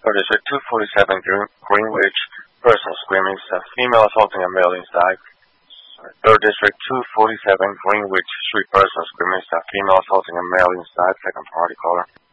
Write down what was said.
Third District 247 Greenwich, person screaming, female assaulting a male inside. Third District 247 Greenwich Street, person screaming, female assaulting a male inside. Second party caller.